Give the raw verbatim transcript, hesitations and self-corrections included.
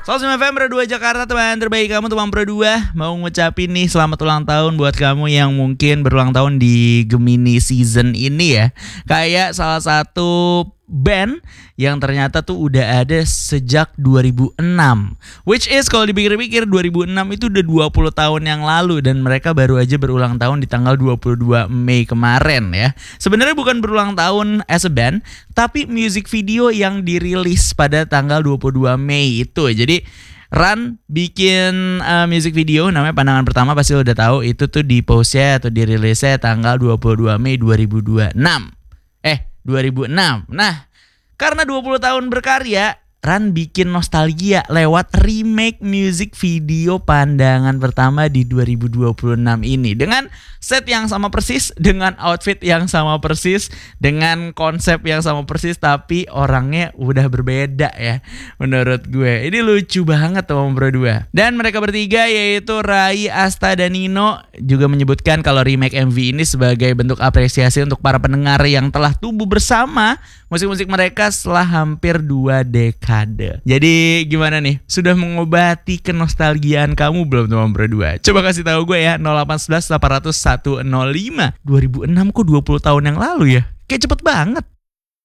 seratus lima F M Pro dua Jakarta, teman terbaik kamu, teman Pro dua. Mau ngucapin nih selamat ulang tahun buat kamu yang mungkin berulang tahun di Gemini season ini ya. Kayak salah satu band yang ternyata tuh udah ada sejak dua ribu enam. Which is kalau dipikir-pikir dua ribu enam itu udah dua puluh tahun yang lalu. Dan mereka baru aja berulang tahun di tanggal dua puluh dua Mei kemarin ya. Sebenarnya bukan berulang tahun as a band, tapi music video yang dirilis pada tanggal dua puluh dua Mei itu. Jadi Ran bikin uh, music video namanya Pandangan Pertama, pasti lo udah tahu. Itu tuh di postnya atau dirilisnya tanggal dua puluh dua Mei dua ribu dua puluh enam. Eh dua ribu enam. Nah, karena dua puluh tahun berkarya, Ran bikin nostalgia lewat remake music video Pandangan Pertama di dua ribu dua puluh enam ini. Dengan set yang sama persis, dengan outfit yang sama persis, dengan konsep yang sama persis, tapi orangnya udah berbeda ya menurut gue. Ini lucu banget teman Pro dua. Dan mereka bertiga yaitu Rai, Asta, dan Nino juga menyebutkan kalau remake M V ini sebagai bentuk apresiasi untuk para pendengar yang telah tumbuh bersama musik-musik mereka setelah hampir dua dekade. Jadi gimana nih? Sudah mengobati kenostalgiaan kamu belum teman Pro dua? Coba kasih tahu gue ya. nol delapan satu satu delapan nol nol satu nol lima. dua ribu enam kok dua puluh tahun yang lalu ya? Kayak cepet banget.